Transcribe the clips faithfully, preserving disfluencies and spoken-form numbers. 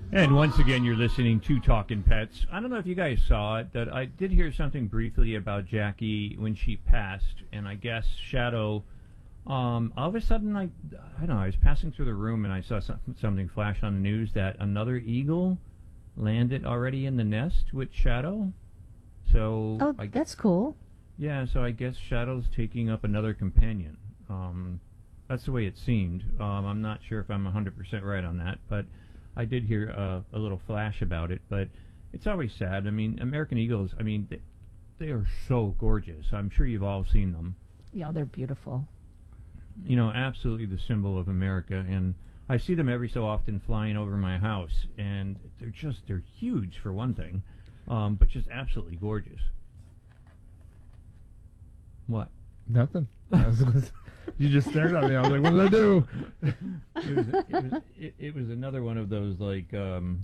And once again, you're listening to Talking Pets. I don't know if you guys saw it, but I did hear something briefly about Jackie when she passed, and I guess Shadow. Um, all of a sudden, I, I don't know, I was passing through the room and I saw some, something flash on the news that another eagle landed already in the nest with Shadow. So, oh, I, that's cool. Yeah, so I guess Shadow's taking up another companion. Um, that's the way it seemed. Um, I'm not sure if I'm one hundred percent right on that, but I did hear uh, a little flash about it. But it's always sad. I mean, American eagles, I mean, they, they are so gorgeous. I'm sure you've all seen them. Yeah, they're beautiful. You know, absolutely the symbol of America. And I see them every so often flying over my house, and they're just, they're huge for one thing, um, but just absolutely gorgeous. What? Nothing. I was gonna say, you just stared at me. I was like, what did I do? It was, it, was, it, it was another one of those, like, um...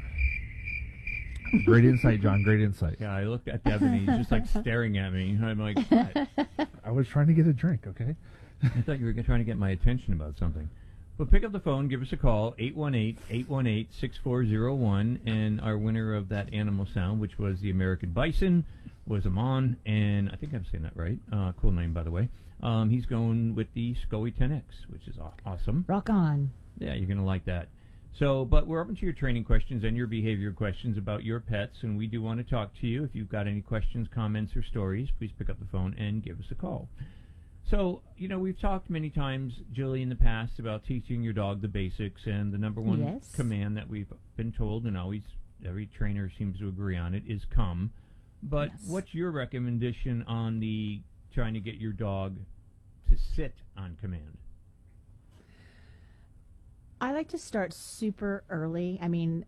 Great insight, John. Great insight. Yeah, I looked at Devin, and he's just, like, staring at me. I'm like, what? I was trying to get a drink, okay? I thought you were trying to get my attention about something. But pick up the phone, give us a call, eight one eight, eight one eight, six four zero one, and our winner of that animal sound, which was the American Bison, was Amon, and I think I'm saying that right. Uh, cool name, by the way. Um, he's going with the SCOE ten X, which is aw- awesome. Rock on. Yeah, you're going to like that. So, but we're open to your training questions and your behavior questions about your pets, and we do want to talk to you. If you've got any questions, comments, or stories, please pick up the phone and give us a call. So, you know, we've talked many times, Julie, in the past about teaching your dog the basics, and the number one yes. command that we've been told, and always every trainer seems to agree on it, is come. But yes. what's your recommendation on the trying to get your dog to sit on command? I like to start super early. I mean,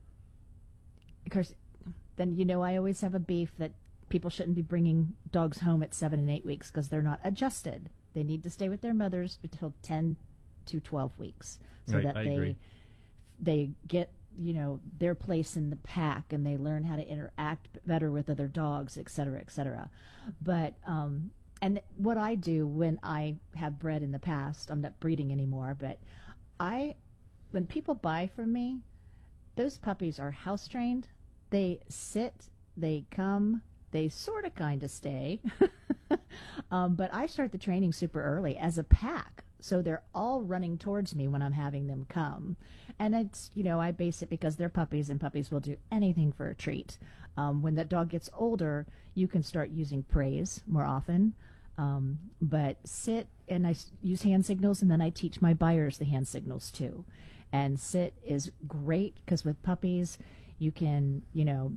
of course, then, you know, I always have a beef that people shouldn't be bringing dogs home at seven and eight weeks because they're not adjusted. They need to stay with their mothers until ten to twelve weeks so Right, that I they agree. they get, you know, their place in the pack and they learn how to interact better with other dogs, et cetera, et cetera. But, um, and what I do when I have bred in the past, I'm not breeding anymore, but I, when people buy from me, those puppies are house trained. They sit, they come, they sort of kind of stay. um, but I start the training super early as a pack. So they're all running towards me when I'm having them come. And it's, you know, I base it because they're puppies and puppies will do anything for a treat. Um, when that dog gets older, you can start using praise more often. Um, but sit, and I s- use hand signals, and then I teach my buyers the hand signals too. And sit is great because with puppies, you can, you know,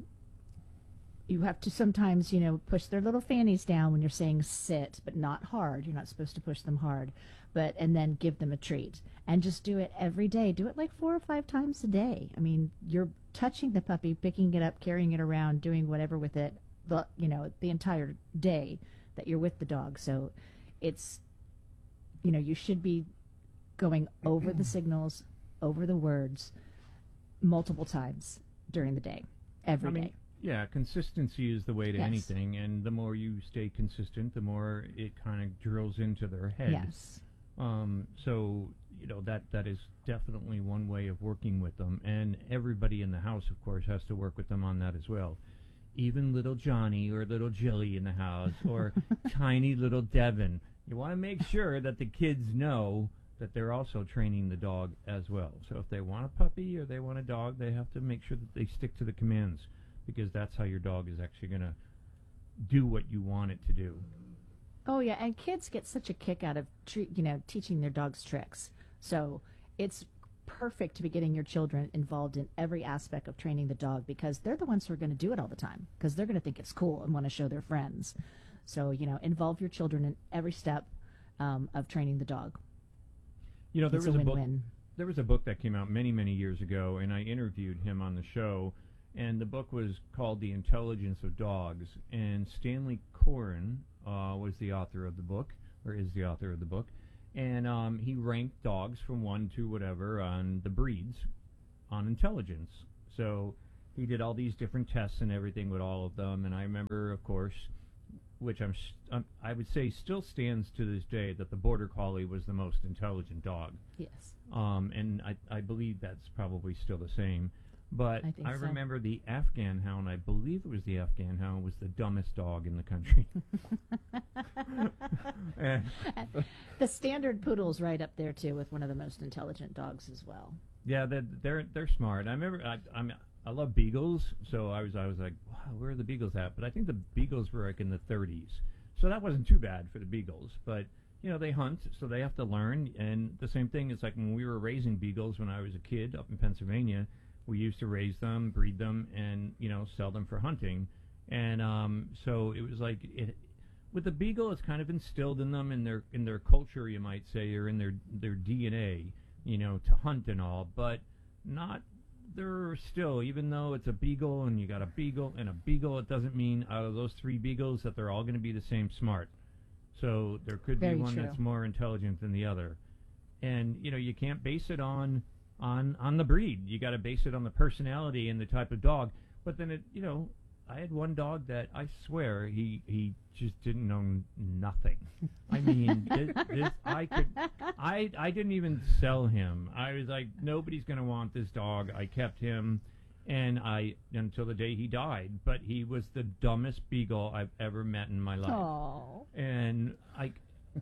you have to sometimes, you know, push their little fannies down when you're saying sit, but not hard. You're not supposed to push them hard. But, and then give them a treat. And just do it every day. Do it like four or five times a day. I mean, you're touching the puppy, picking it up, carrying it around, doing whatever with it, the, you know, the entire day that you're with the dog. So it's, you know, you should be going over the signals, over the words, multiple times during the day, every I mean, day. yeah, consistency is the way to Yes. anything, and the more you stay consistent, the more it kind of drills into their heads. Yes. Um, so, you know, that that is definitely one way of working with them, and everybody in the house, of course, has to work with them on that as well. Even little Johnny or little Jilly in the house, or tiny little Devin. You want to make sure that the kids know that they're also training the dog as well. So if they want a puppy or they want a dog, they have to make sure that they stick to the commands, because that's how your dog is actually going to do what you want it to do. Oh yeah, and kids get such a kick out of tre- you know teaching their dogs tricks. So it's perfect to be getting your children involved in every aspect of training the dog, because they're the ones who are going to do it all the time, because they're going to think it's cool and want to show their friends. So, you know, involve your children in every step um, of training the dog. You know, there It's was a a book. win-win. There was a book that came out many, many years ago, and I interviewed him on the show. And the book was called The Intelligence of Dogs. And Stanley Coren uh, was the author of the book, or is the author of the book. And um, he ranked dogs from one to whatever on the breeds on intelligence. So he did all these different tests and everything with all of them. And I remember, of course, which I'm, sh- I'm I would say still stands to this day, that the Border Collie was the most intelligent dog. Yes. Um, and I, I believe that's probably still the same. But I think I so. remember the Afghan hound, I believe it was the Afghan hound, was the dumbest dog in the country. And- The standard poodle's right up there too, with one of the most intelligent dogs as well. yeah, they're, they're, they're smart. I remember, I, I'm, I love beagles, so I was, I was like, wow, where are the beagles at? But I think the beagles were like in the thirties. So that wasn't too bad for the beagles. But, you know, they hunt, so they have to learn. And the same thing is like when we were raising beagles when I was a kid up in Pennsylvania, we used to raise them, breed them, and, you know, sell them for hunting. And um, so it was like, it, with the beagle, it's kind of instilled in them, in their in their culture, you might say, or in their, their D N A, you know, to hunt and all. But not, they're still, even though it's a beagle and you got a beagle and a beagle, it doesn't mean out of those three beagles that they're all going to be the same smart. So there could Very be one true. that's more intelligent than the other. And, you know, you can't base it on on on the breed. You got to base it on the personality and the type of dog. But then it, you know, I had one dog that I swear he he just didn't know n- nothing. I mean, this, this I could I I didn't even sell him. I was like, nobody's gonna want this dog. I kept him, and I until the day he died. But he was the dumbest beagle I've ever met in my life. Oh, And I,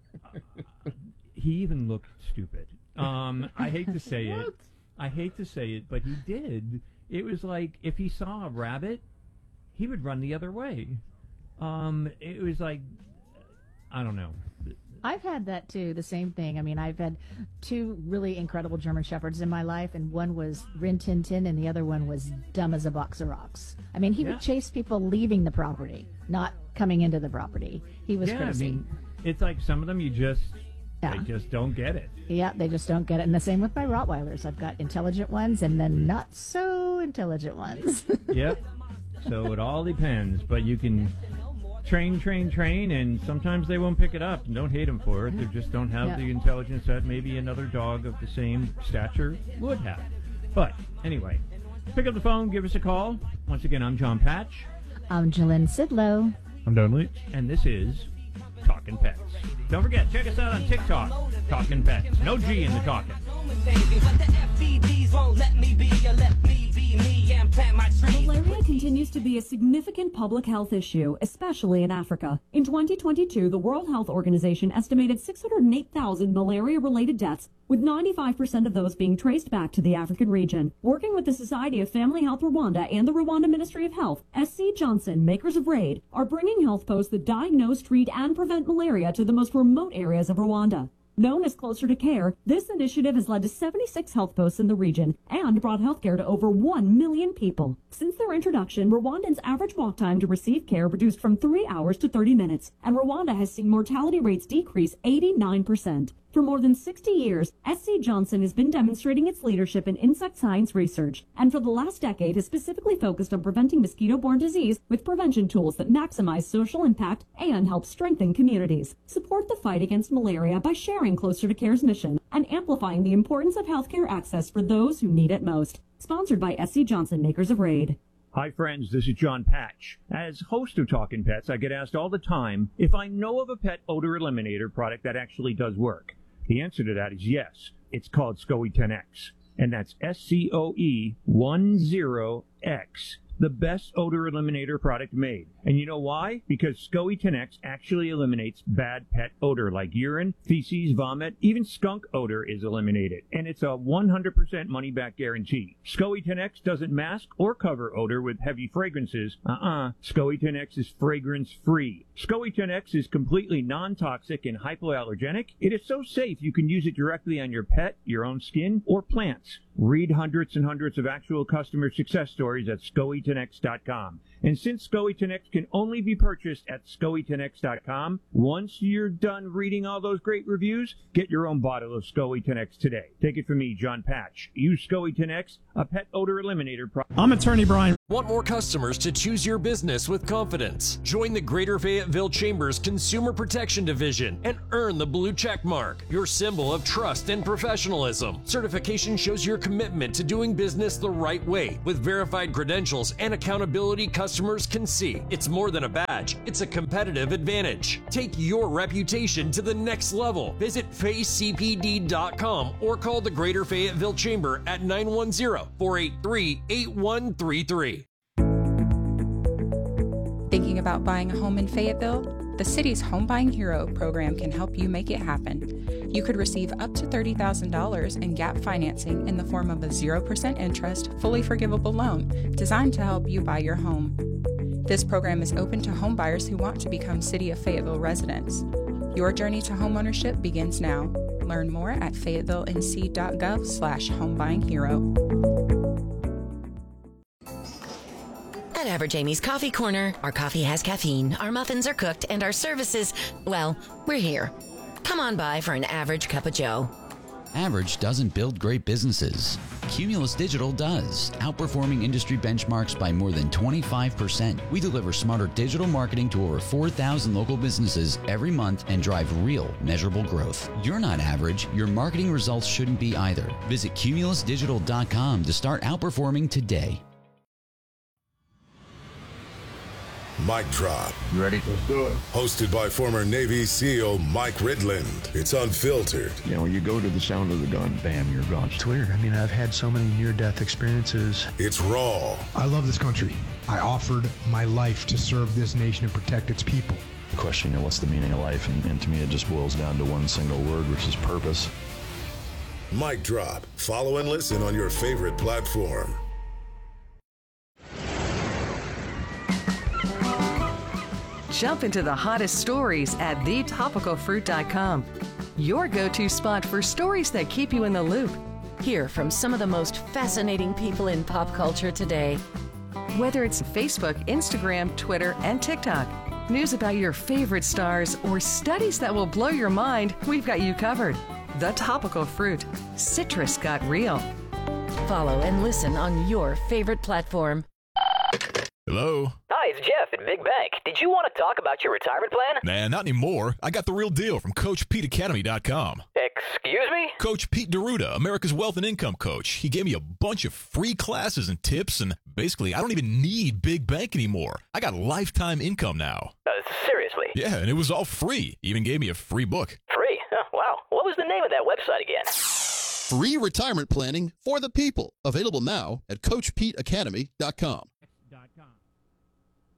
he even looked stupid. Um, I hate to say it. I hate to say it, but he did. It was like if he saw a rabbit, he would run the other way. Um, it was like, I don't know. I've had that too, the same thing. I mean, I've had two really incredible German Shepherds in my life, and one was Rin Tin Tin, and the other one was dumb as a box of rocks. I mean, he Yeah. would chase people leaving the property, not coming into the property. He was Yeah, crazy. I mean, it's like some of them you just, Yeah. they just don't get it. Yeah, they just don't get it. And the same with my Rottweilers. I've got intelligent ones and then not so intelligent ones. Yep. So it all depends, but you can train, train, train, and sometimes they won't pick it up. And don't hate them for it. They just don't have Yeah. the intelligence that maybe another dog of the same stature would have. But anyway, pick up the phone, give us a call. Once again, I'm John Patch, I'm Jalynn Sidlow. I'm Don Leach. and this is Talking Pets. Don't forget, check us out on TikTok, Talking Pets. No G in the talking. Malaria continues to be a significant public health issue, especially in Africa. In twenty twenty-two, the World Health Organization estimated six hundred eight thousand malaria-related deaths, with ninety-five percent of those being traced back to the African region. Working with the Society of Family Health Rwanda and the Rwanda Ministry of Health, S C Johnson, makers of RAID, are bringing health posts that diagnose, treat, and prevent malaria to the most remote areas of Rwanda. Known as Closer to Care, this initiative has led to seventy-six health posts in the region and brought healthcare to over one million people. Since their introduction, Rwandans' average walk time to receive care reduced from three hours to thirty minutes, and Rwanda has seen mortality rates decrease eighty-nine percent. For more than sixty years, S C Johnson has been demonstrating its leadership in insect science research, and for the last decade has specifically focused on preventing mosquito-borne disease with prevention tools that maximize social impact and help strengthen communities. Support the fight against malaria by sharing Closer to Care's mission and amplifying the importance of healthcare access for those who need it most. Sponsored by S C Johnson, makers of RAID. Hi, friends. This is John Patch. As host of Talking Pets, I get asked all the time if I know of a pet odor eliminator product that actually does work. The answer to that is yes. It's called SCOE ten X, and that's S C O E ten X, the best odor eliminator product made. And you know why? Because SCOE ten X actually eliminates bad pet odor like urine, feces, vomit, even skunk odor is eliminated. And it's a one hundred percent money-back guarantee. SCOE ten X doesn't mask or cover odor with heavy fragrances. Uh-uh. SCOE ten X is fragrance-free. SCOE ten X is completely non-toxic and hypoallergenic. It is so safe you can use it directly on your pet, your own skin, or plants. Read hundreds and hundreds of actual customer success stories at scoe ten x dot com. And since SCOE ten X can only be purchased at scoe ten x dot com, once you're done reading all those great reviews, get your own bottle of SCOE ten X today. Take it from me, John Patch. Use SCOE ten X, a pet odor eliminator product. I'm attorney Brian. Want more customers to choose your business with confidence? Join the Greater Fayetteville Chambers Consumer Protection Division and earn the blue check mark, your symbol of trust and professionalism. Certification shows you're commitment to doing business the right way. With verified credentials and accountability customers can see. It's more than a badge, it's a competitive advantage. Take your reputation to the next level. Visit face c p d dot com or call the Greater Fayetteville Chamber at nine one zero, four eight three, eight one three three. Thinking about buying a home in Fayetteville? The city's Home Buying Hero program can help you make it happen. You could receive up to thirty thousand dollars in gap financing in the form of a zero percent interest, fully forgivable loan designed to help you buy your home. This program is open to home buyers who want to become City of Fayetteville residents. Your journey to homeownership begins now. Learn more at fayettevillenc.gov slash homebuyinghero. At Average Amy's Coffee Corner, our coffee has caffeine, our muffins are cooked, and our services, well, we're here. Come on by for an average cup of joe. Average doesn't build great businesses. Cumulus Digital does, outperforming industry benchmarks by more than twenty-five percent. We deliver smarter digital marketing to over four thousand local businesses every month and drive real, measurable growth. You're not average. Your marketing results shouldn't be either. Visit cumulus digital dot com to start outperforming today. Mic Drop. You ready? Let's do it. Hosted by former Navy SEAL Mike Ridland. It's unfiltered. You know, when you go to the sound of the gun, bam, you're gone. It's weird. I mean, I've had so many near-death experiences. It's raw. I love this country. I offered my life to serve this nation and protect its people. The question, you know, what's the meaning of life? And, and to me, it just boils down to one single word, which is purpose. Mic Drop. Follow and listen on your favorite platform. Jump into the hottest stories at the topical fruit dot com. Your go-to spot for stories that keep you in the loop. Hear from some of the most fascinating people in pop culture today. Whether it's Facebook, Instagram, Twitter, and TikTok, news about your favorite stars, or studies that will blow your mind, we've got you covered. The Topical Fruit. Citrus got real. Follow and listen on your favorite platform. Hello? Hi, it's Jeff at Big Bank. Did you want to talk about your retirement plan? Nah, not anymore. I got the real deal from Coach Pete Academy dot com. Excuse me? Coach Pete D'Arruda, America's Wealth and Income Coach. He gave me a bunch of free classes and tips, and basically, I don't even need Big Bank anymore. I got lifetime income now. Uh, seriously? Yeah, and it was all free. He even gave me a free book. Free? Oh, wow. What was the name of that website again? Free retirement planning for the people. Available now at Coach Pete Academy dot com.